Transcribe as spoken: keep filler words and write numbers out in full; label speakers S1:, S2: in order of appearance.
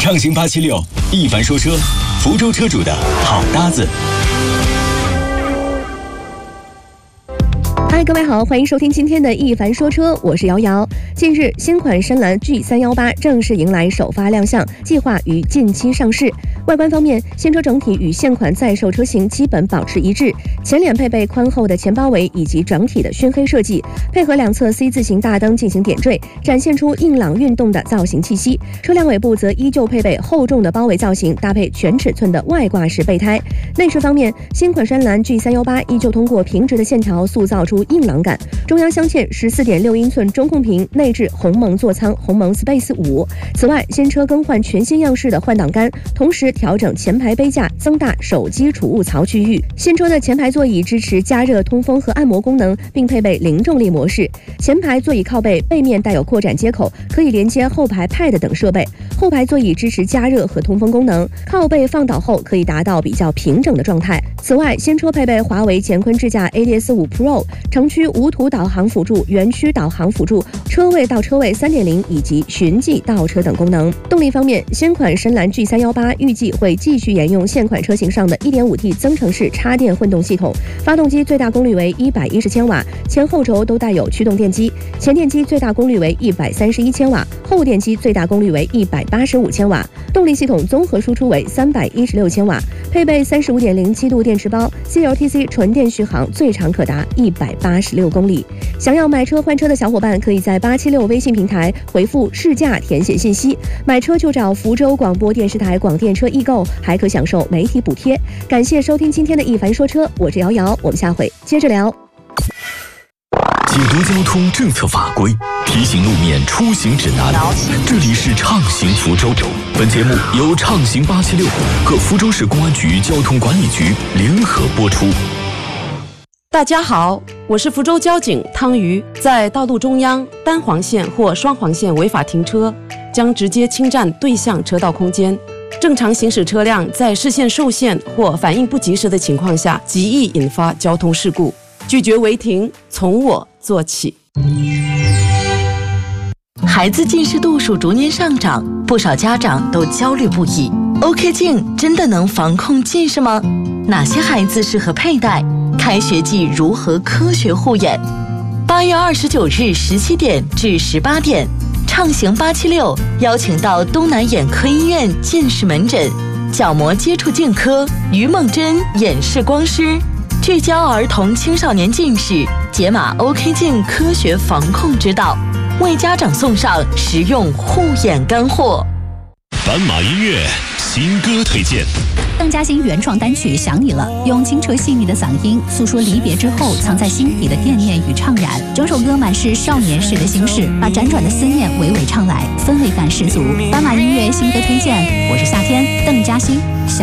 S1: 畅行八七六，一凡说车，福州车主的好搭子。
S2: 嗨，各位好，欢迎收听今天的一凡说车，我是瑶瑶。近日，新款深蓝 G 三一八正式迎来首发亮相，计划于近期上市。外观方面，新车整体与现款在售车型基本保持一致，前脸配备宽厚的前包围以及整体的熏黑设计，配合两侧 C 字形大灯进行点缀，展现出硬朗运动的造型气息。车辆尾部则依旧配备厚重的包围造型，搭配全尺寸的外挂式备胎。内饰方面，新款深蓝 G 三一八依旧通过平直的线条塑造出硬朗感，中央镶嵌 十四点六英寸中控屏，内置鸿蒙座舱鸿蒙 Space 五。此外，新车更换全新样式的换挡杆，同时调整前排杯架，增大手机储物槽区域。新车的前排座椅支持加热、通风和按摩功能，并配备零重力模式。前排座椅靠背背面带有扩展接口，可以连接后排 Pad 等设备。后排座椅支持加热和通风功能，靠背放倒后可以达到比较平整的状态。此外，新车配备华为乾坤智驾 A D S 五 Pro， 城区无图导航辅助、园区导航辅助、车位到车位 三点零 以及循迹倒车等功能。动力方面，新款深蓝 G 三一八预计会继续沿用现款车型上的 一点五 T 增程式插电混动系统，发动机最大功率为一百一十千瓦，前后轴都带有驱动电机，前电机最大功率为一百三十一千瓦，后电机最大功率为一百八十五千瓦，动力系统综合输出为三百一十六千瓦，配备 三十五点零七 度电池包 ，C L T C 纯电续航最长可达一百八十六公里。想要买车换车的小伙伴，可以在八七六微信平台回复试驾填写信息，买车就找福州广播电视台广电车易购，还可享受媒体补贴。感谢收听今天的一凡说车，我是瑶瑶，我们下回接着聊。
S1: 解读交通政策法规，提醒路面出行指南。这里是畅行福州，本节目由畅行八七六和福州市公安局交通管理局联合播出。
S3: 大家好，我是福州交警汤瑜。在道路中央单黄线或双黄线违法停车，将直接侵占对向车道空间。正常行驶车辆在视线受限或反应不及时的情况下，极易引发交通事故。拒绝违停，从我做起。
S4: 孩子近视度数逐年上涨，不少家长都焦虑不已。OK 镜真的能防控近视吗？哪些孩子适合佩戴？开学季如何科学护眼？八月二十九日十七点至十八点，畅行八七六邀请到东南眼科医院近视门诊角膜接触镜科于梦真眼视光师，聚焦儿童青少年近视，解码 OK 镜科学防控之道，为家长送上实用护眼干货。
S5: 斑马音乐新歌推荐，
S6: 邓嘉欣原创单曲《想你了》，用清澈细腻的嗓音诉说离别之后藏在心底的惦念与怅然。整首歌满是少年时的心事，把辗转的思念娓娓唱来，氛围感十足。斑马音乐新歌推荐，我是夏天，邓嘉欣。想